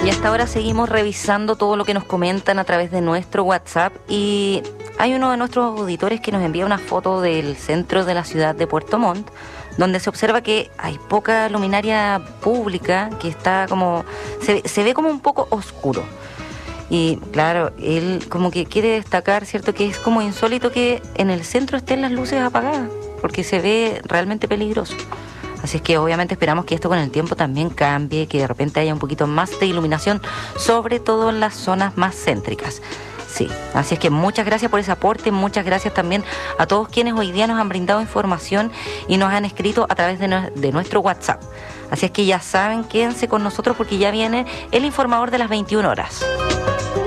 Y hasta ahora seguimos revisando todo lo que nos comentan a través de nuestro WhatsApp y hay uno de nuestros auditores que nos envía una foto del centro de la ciudad de Puerto Montt, donde se observa que hay poca luminaria pública, que está como, se ve como un poco oscuro. Y claro, él como que quiere destacar, ¿cierto?, que es como insólito que en el centro estén las luces apagadas, porque se ve realmente peligroso. Así es que obviamente esperamos que esto con el tiempo también cambie, que de repente haya un poquito más de iluminación, sobre todo en las zonas más céntricas. Sí, así es que muchas gracias por ese aporte, muchas gracias también a todos quienes hoy día nos han brindado información y nos han escrito a través de nuestro WhatsApp. Así es que ya saben, quédense con nosotros porque ya viene el informador de las 21 horas.